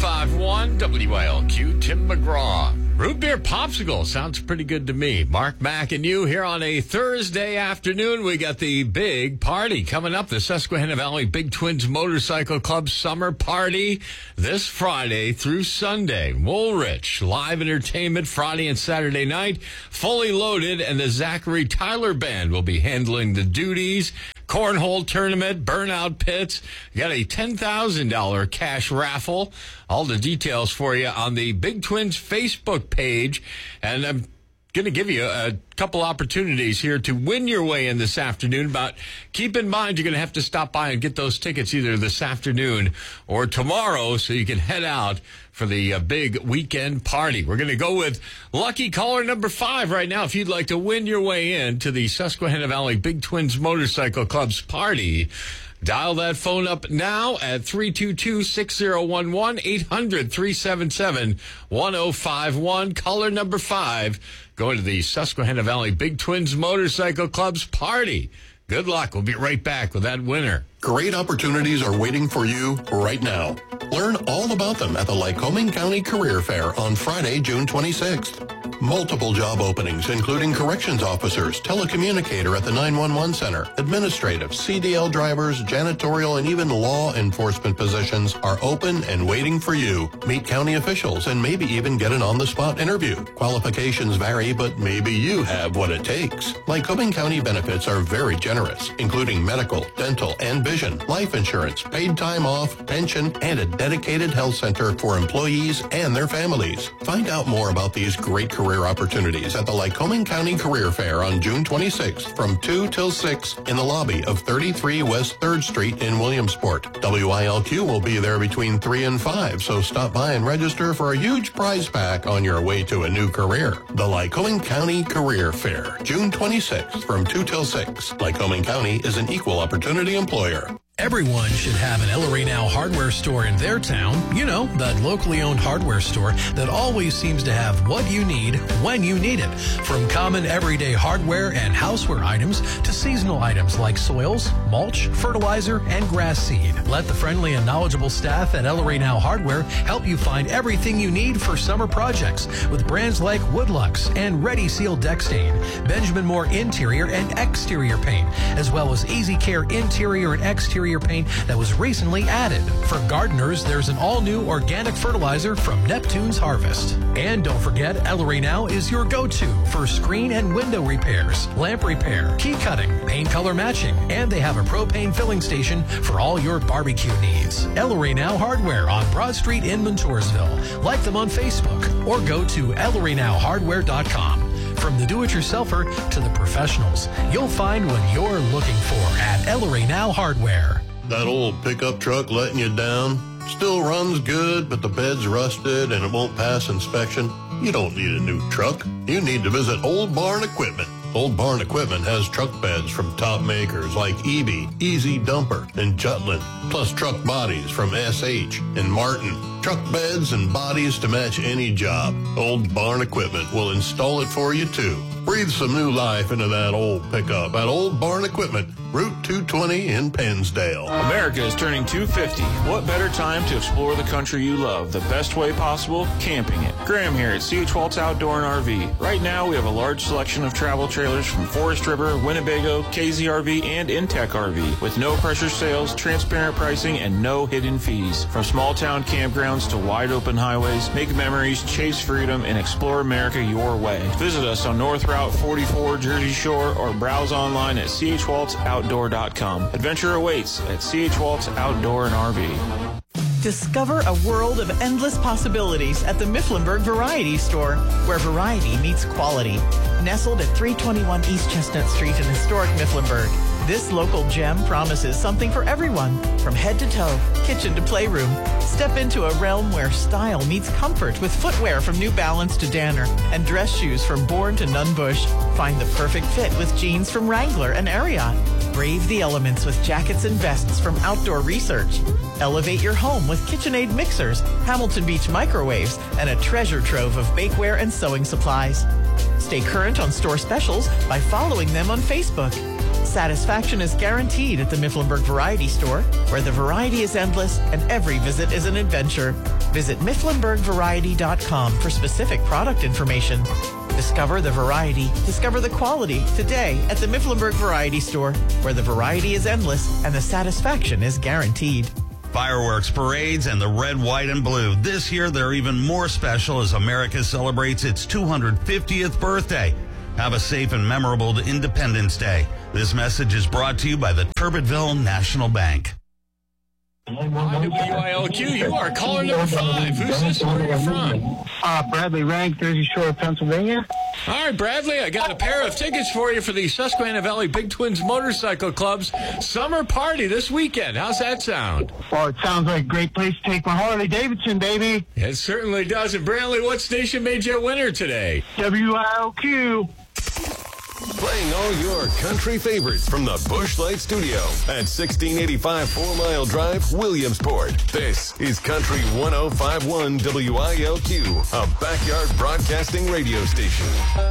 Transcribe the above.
1051 WILQ, Tim McGraw. Root beer popsicle sounds pretty good to me. Mark Mack and you here on a Thursday afternoon. We got the big party coming up, the Susquehanna Valley Big Twins Motorcycle Club Summer Party this Friday through Sunday. Woolrich live entertainment Friday and Saturday night, fully loaded, and the Zachary Tyler Band will be handling the duties. Cornhole tournament, burnout pits. You got a $10,000 cash raffle. All the details for you on the Big Twins Facebook page. And I'm going to give you a couple opportunities here to win your way in this afternoon. But keep in mind, you're going to have to stop by and get those tickets either this afternoon or tomorrow so you can head out for the big weekend party. We're going to go with lucky caller number 5 right now. If you'd like to win your way in to the Susquehanna Valley Big Twins Motorcycle Club's party, dial that phone up now at 322-6011, 800-377-1051. Caller number 5 going to the Susquehanna Valley Big Twins Motorcycle Club's party. Good luck. We'll be right back with that winner. Great opportunities are waiting for you right now. Learn all about them at the Lycoming County Career Fair on Friday, June 26th. Multiple job openings, including corrections officers, telecommunicator at the 911 center, administrative, CDL drivers, janitorial, and even law enforcement positions are open and waiting for you. Meet county officials and maybe even get an on-the-spot interview. Qualifications vary, but maybe you have what it takes. Lycoming County benefits are very generous, including medical, dental, and vision, life insurance, paid time off, pension, and a dedicated health center for employees and their families. Find out more about these great career opportunities at the Lycoming County Career Fair on June 26th from 2 till 6 in the lobby of 33 West 3rd Street in Williamsport. WILQ will be there between 3 and 5, so stop by and register for a huge prize pack on your way to a new career. The Lycoming County Career Fair, June 26th from 2 till 6. Lycoming County is an equal opportunity employer. Everyone should have an Ellery Now hardware store in their town. You know, that locally owned hardware store that always seems to have what you need when you need it. From common everyday hardware and houseware items to seasonal items like soils, mulch, fertilizer, and grass seed. Let the friendly and knowledgeable staff at Ellery Now Hardware help you find everything you need for summer projects with brands like Woodlux and Ready Seal Deck Stain, Benjamin Moore interior and exterior paint, as well as Easy Care interior and exterior paint that was recently added. For gardeners, there's an all-new organic fertilizer from Neptune's Harvest. And don't forget, Ellery Now is your go-to for screen and window repairs, lamp repair, key cutting, paint color matching, and they have a propane filling station for all your barbecue needs. Ellery Now Hardware on Broad Street in Montoursville. Like them on Facebook or go to ElleryNowHardware.com. From the do-it-yourselfer to the professionals, you'll find what you're looking for at Ellery Now Hardware. That old pickup truck letting you down? Still runs good, but the bed's rusted and it won't pass inspection? You don't need a new truck. You need to visit Old Barn Equipment. Old Barn Equipment has truck beds from top makers like EB, Easy Dumper, and Jutland, plus truck bodies from SH and Martin. Truck beds and bodies to match any job. Old Barn Equipment will install it for you, too. Breathe some new life into that old pickup at Old Barn Equipment, Route 220 in Pennsdale. America is turning 250. What better time to explore the country you love? The best way possible? Camping it. Graham here at C.H. Waltz Outdoor and RV. Right now, we have a large selection of travel trailers from Forest River, Winnebago, KZRV, and Intech RV with no pressure sales, transparent pricing, and no hidden fees. From small town campgrounds to wide open highways, make memories, chase freedom, and explore America your way. Visit us on North Route 44 Jersey Shore or browse online at chwaltzoutdoor.com. Adventure awaits at CH Waltz Outdoor and RV. Discover a world of endless possibilities at the Mifflinburg Variety Store, where variety meets quality. Nestled at 321 East Chestnut Street in historic Mifflinburg, this local gem promises something for everyone, from head to toe, kitchen to playroom. Step into a realm where style meets comfort with footwear from New Balance to Danner and dress shoes from Bourne to Nunn Bush. Find the perfect fit with jeans from Wrangler and Ariat. Brave the elements with jackets and vests from Outdoor Research. Elevate your home with KitchenAid mixers, Hamilton Beach microwaves, and a treasure trove of bakeware and sewing supplies. Stay current on store specials by following them on Facebook. Satisfaction is guaranteed at the Mifflinburg Variety Store, where the variety is endless and every visit is an adventure. Visit MifflinburgVariety.com for specific product information. Discover the variety, discover the quality today at the Mifflinburg Variety Store, where the variety is endless and the satisfaction is guaranteed. Fireworks, parades, and the red, white, and blue. This year, they're even more special as America celebrates its 250th birthday. Have a safe and memorable Independence Day. This message is brought to you by the Turbitville National Bank. WILQ, you are caller number 5. Who's this? Where are you from? Bradley Rank, Jersey Shore, Pennsylvania. All right, Bradley, I got a pair of tickets for you for the Susquehanna Valley Big Twins Motorcycle Club's summer party this weekend. How's that sound? Well, it sounds like a great place to take my Harley Davidson, baby. It certainly does. And Bradley, what station made you a winner today? WILQ. Playing all your country favorites from the Busch Light Studio at 1685 4 Mile Drive, Williamsport. This is Country 105.1 WILQ, a backyard broadcasting radio station.